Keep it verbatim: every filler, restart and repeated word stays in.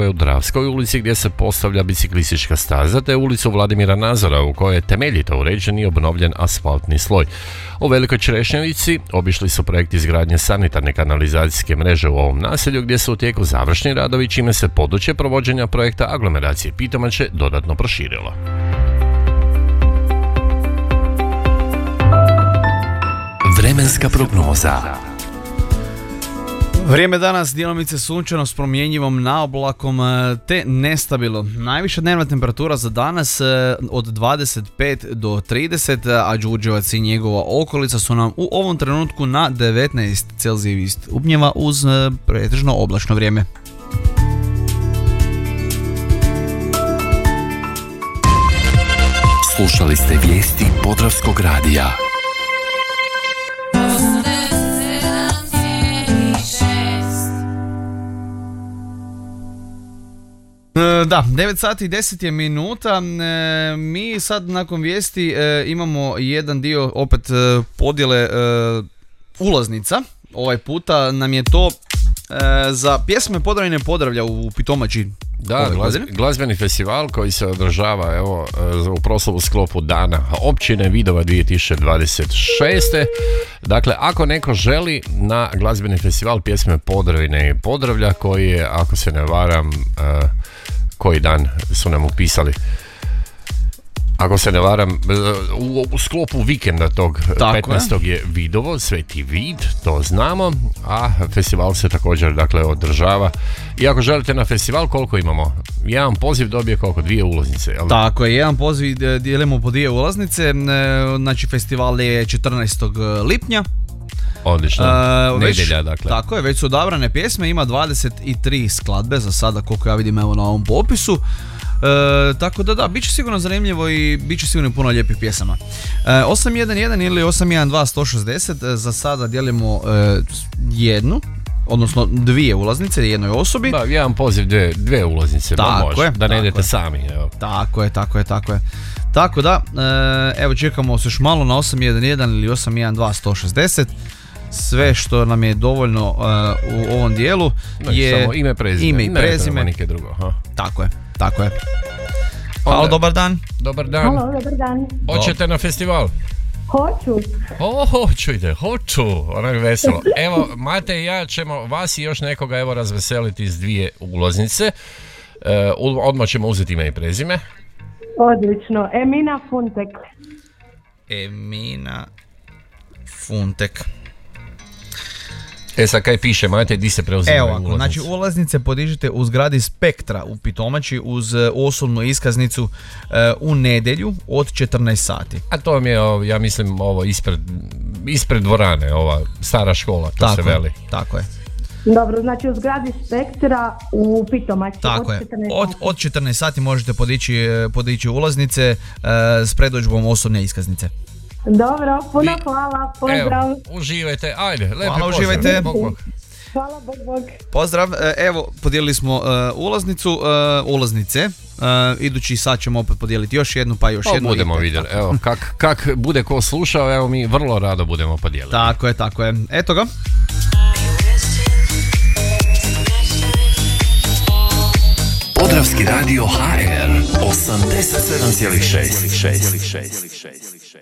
radove u Dravskoj ulici gdje se postavlja biciklistička staza, te ulicu Vladimira Nazora u kojoj je temeljito uređen i obnovljen asfaltni sloj. U Velikoj Čerešnjevici obišli su projekt izgradnje sanitarne kanalizacijske mreže u ovom naselju gdje su u tijeku završni radovi, čime se područje provođenja projekta aglomeracije Pitomače dodatno proširilo. Vremenska prognoza. Vrijeme danas djelomice sunčano s promjenjivom naoblakom te nestabilno. Najviša dnevna temperatura za danas od dvadeset pet do trideset, a Đurđevac i njegova okolica su nam u ovom trenutku na devetnaest Celzijevih stupnjeva uz pretežno oblačno vrijeme. Slušali ste vijesti Podravskog radija. Da, devet sati i deset je minuta. E, mi sad nakon vijesti e, imamo jedan dio opet e, podjele e, ulaznica. Ovaj puta nam je to e, za pjesme Podravine Podravlja u Pitomači. Da, glaz, glazbeni festival koji se održava evo, u proslavu sklopu dana općine Vidova dvije tisuće dvadeset šeste. Dakle, ako neko želi na glazbeni festival pjesme Podravine i Podravlja, koji je, ako se ne varam, uh, koji dan su nam upisali, ako se ne varam, u, u sklopu vikenda tog tako petnaestog je Vidovo, Sveti Vid, to znamo, a festival se također dakle održava. I ako želite na festival, koliko imamo? Jedan poziv dobije koliko? Dvije ulaznice, jel? Tako je, jedan poziv dijelimo po dvije ulaznice, znači festival je četrnaestog lipnja. Odlično, uh, nedjelja dakle. Tako je, već su odabrane pjesme, ima dvadeset tri skladbe za sada, koliko ja vidim evo na ovom popisu. E, tako da da, bit će sigurno zanimljivo i bit će sigurno puno lijepih pjesama. E, osam jedan jedan ili osam jedan dva sto šezdeset, za sada dijelimo e, jednu, odnosno dvije ulaznice jednoj osobi. Da, jedan poziv, dvije, dvije ulaznice, tako može, je, da ne idete je. sami. Evo. Tako je, tako je, tako je. Tako da, e, evo čekamo se još malo na osam jedan jedan ili osam jedan dva sto šezdeset. Sve što nam je dovoljno uh, u ovom dijelu je samo ime, prezime, ime i prezime. Ne drugo, ha? Tako je, tako je. Halo, onda, dobar dan. Dobar dan. Halo, dobar dan. Hoćete na festival? Hoću. O, hoću ide, hoću. Onak veselo. Evo, Mate i ja ćemo vas i još nekoga evo razveseliti s dvije ulaznice. Uh, odmah ćemo uzeti ime i prezime. Odlično. Emina Funtek. Emina Funtek. E sad kaj piše, Mate, di se preuzimaju ulaznice? Evo, ulaznice? znači ulaznice podižete u zgradi Spektra u Pitomači uz osobnu iskaznicu uh, u nedjelju od četrnaest sati. A to mi je, ja mislim, ovo ispred, ispred dvorane, ova stara škola, to tako se veli. Je, tako je. Dobro, znači u zgradi Spektra u Pitomači. Tako od je, od, od četrnaest sati možete podići, podići ulaznice uh, s predodžbom osobne iskaznice. Dobro, puno hvala, pozdrav. Evo, uživajte, ajde, lepi hvala, pozdrav. Uživajte. Bog, bog. Hvala, bog, bog. Pozdrav, evo, podijelili smo uh, ulaznicu, uh, ulaznice, uh, idući sad ćemo opet podijeliti još jednu, pa još o, jednu. Budemo vidjeli, evo, kak, kak bude ko slušao, evo mi vrlo rado budemo podijeliti. Tako je, tako je, eto ga. Podravski radio H R osamdeset sedam zarez šest.